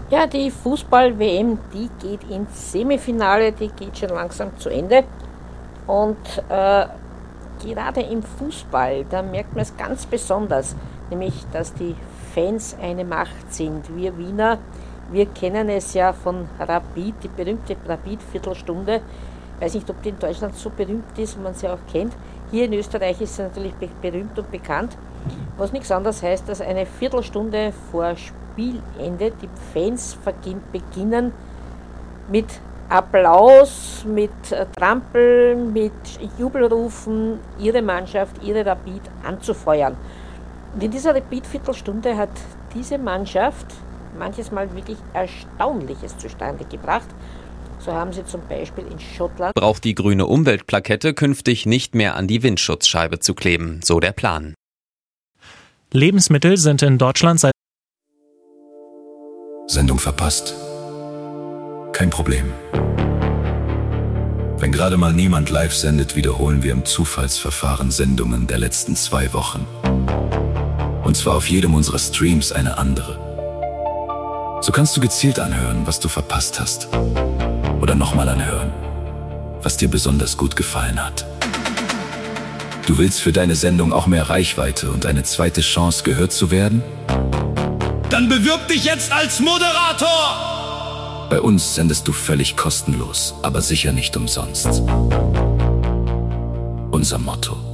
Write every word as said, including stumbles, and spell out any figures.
Ja, die Fußball-W M, die geht ins Semifinale, die geht schon langsam zu Ende. Und äh, gerade im Fußball, da merkt man es ganz besonders, nämlich, dass die Fans eine Macht sind. Wir Wiener, wir kennen es ja von Rapid, die berühmte Rapid-Viertelstunde. Ich weiß nicht, ob die in Deutschland so berühmt ist und man sie auch kennt. Hier in Österreich ist sie natürlich be berühmt und bekannt, was nichts anderes heißt, dass eine Viertelstunde vor Spielende die Fans beginnen mit Applaus, mit äh, Trampeln, mit Jubelrufen ihre Mannschaft, ihre Rapid anzufeuern. Und in dieser Rapid-Viertelstunde hat diese Mannschaft manches Mal wirklich Erstaunliches zustande gebracht. So haben sie zum Beispiel in Schottland braucht die grüne Umweltplakette künftig nicht mehr an die Windschutzscheibe zu kleben, so der Plan. Lebensmittel sind in Deutschland seit Sendung verpasst. Kein Problem. Wenn gerade mal niemand live sendet, wiederholen wir im Zufallsverfahren Sendungen der letzten zwei Wochen. Und zwar auf jedem unserer Streams eine andere. So kannst du gezielt anhören, was du verpasst hast. Oder nochmal anhören, was dir besonders gut gefallen hat. Du willst für deine Sendung auch mehr Reichweite und eine zweite Chance, gehört zu werden? Dann bewirb dich jetzt als Moderator! Bei uns sendest du völlig kostenlos, aber sicher nicht umsonst. Unser Motto: